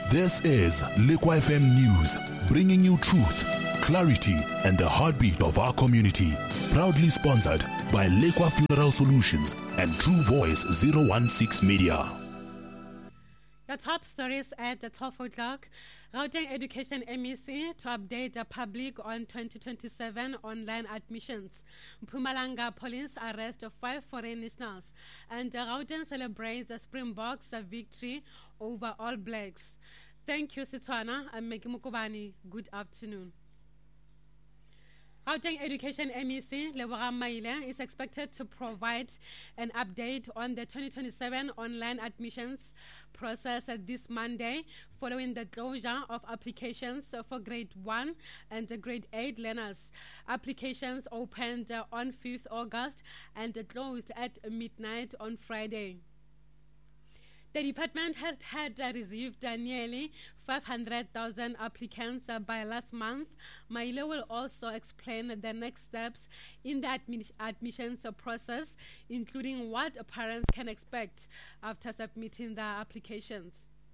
This is Lekwa FM News, bringing you truth, clarity, and the heartbeat of our community. Proudly sponsored by Lekwa Funeral Solutions and True Voice 016 Media. The top stories at the 12 o'clock. Gauteng Education MEC to update the public on 2027 online admissions. Mpumalanga police arrest 5 foreign nationals. And Gauteng celebrates the Springboks victory over All Blacks. Thank you, Setswana. I'm Meki Mukubani. Good afternoon. Gauteng Education MEC Lebogang Maile is expected to provide an update on the 2027 online admissions process this Monday, following the closure of applications for grade 1 and grade 8 learners. Applications opened on 5th August and closed at midnight on Friday. The department has received nearly 500,000 applicants by last month. Maile will also explain the next steps in the admissions process, including what parents can expect after submitting their applications.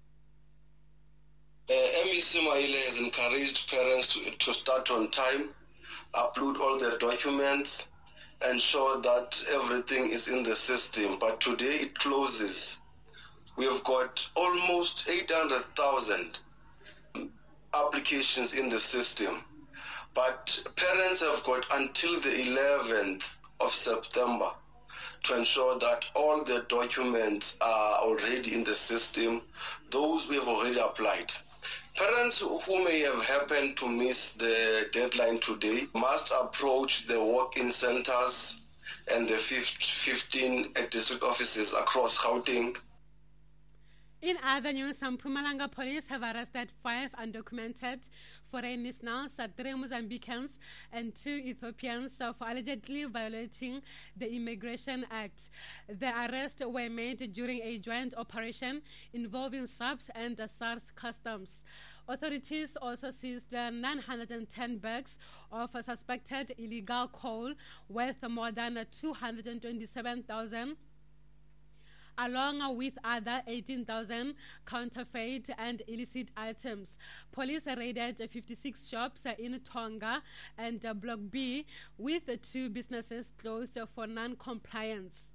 MEC Maile has encouraged parents to start on time, upload all their documents, ensure that everything is in the system. But today it closes. We have got almost 800,000 applications in the system, but parents have got until the 11th of September to ensure that all their documents are already in the system, those we have already applied. Parents who may have happened to miss the deadline today must approach the walk-in centers and the 15 district offices across Gauteng. In other news, Mpumalanga police have arrested 5 undocumented foreign nationals, 3 Mozambicans and 2 Ethiopians for allegedly violating the Immigration Act. The arrests were made during a joint operation involving SAPS and SARS Customs. Authorities also seized 910 bags of suspected illegal coal worth more than 227,000. along with other 18,000 counterfeit and illicit items. Police raided 56 shops in Tonga and Block B, with 2 businesses closed for non-compliance.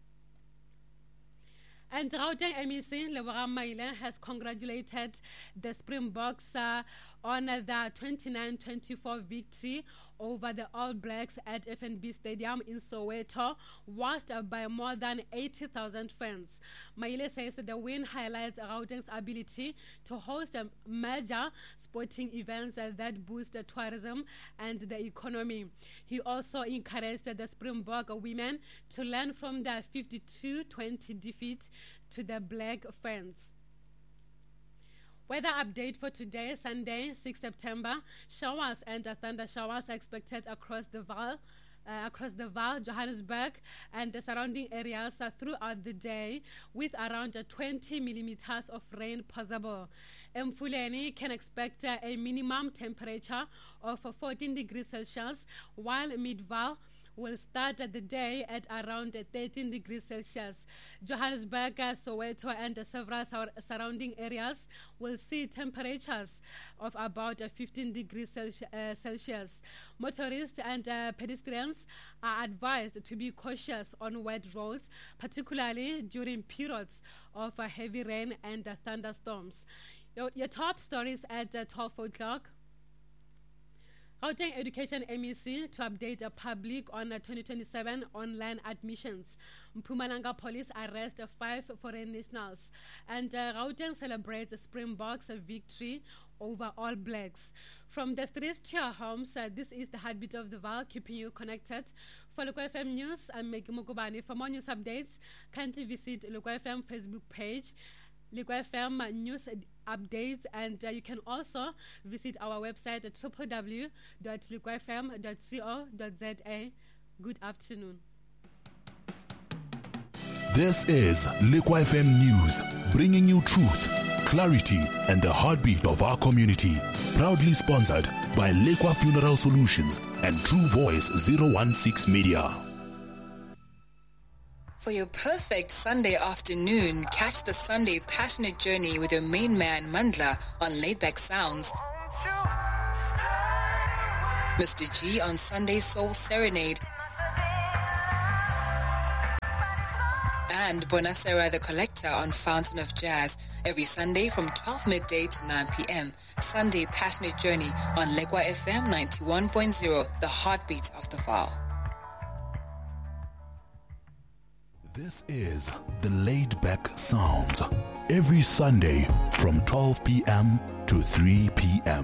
And Gauteng MEC Lebogang Maile has congratulated the Springboks on the 29-24 victory over the All Blacks at FNB Stadium in Soweto, watched by more than 80,000 fans. Maile says the win highlights Gauteng's ability to host major sporting events that boost tourism and the economy. He also encouraged the Springbok women to learn from their 52-20 defeat to the Black Ferns. Weather update for today, Sunday, 6 September. Showers and thunder showers are expected across the Vaal, Johannesburg, and the surrounding areas throughout the day, with around 20 millimeters of rain possible. Mfuleni can expect a minimum temperature of 14 degrees Celsius, while Mid-Vaal will start the day at around 13 degrees Celsius. Johannesburg, Soweto, and several surrounding areas will see temperatures of about 15 degrees Celsius. Motorists and pedestrians are advised to be cautious on wet roads, particularly during periods of heavy rain and thunderstorms. Your top stories at 12 o'clock. Gauteng Education MEC to update the public on 2027 online admissions. Mpumalanga police arrest 5 foreign nationals. And Gauteng celebrates Springboks victory over All Blacks. From the streets to your homes, this is the heartbeat of the Vaal, keeping you connected. For Lekwa FM News, I'm Meki Mukubani. For more news updates, kindly visit Lekwa FM Facebook page, Lekwa FM News Updates, and you can also visit our website at www.lekwafm.co.za. Good afternoon. This is Lekwa FM News, bringing you truth, clarity, and the heartbeat of our community. Proudly sponsored by Lekwa Funeral Solutions and True Voice 016 Media. For your perfect Sunday afternoon, catch the Sunday Passionate Journey with your main man, Mandla, on Laidback Sounds. Mr. G on Sunday Soul Serenade. And Bonasera the Collector on Fountain of Jazz every Sunday from 12 midday to 9 p.m. Sunday Passionate Journey on Lekwa FM 91.0, the heartbeat of the Vaal. This is the Laid Back Sounds every Sunday from 12 p.m. to 3 p.m.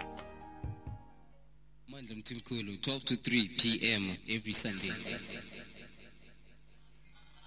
Mandla Mtimkulu, 12 to 3 p.m. every Sunday.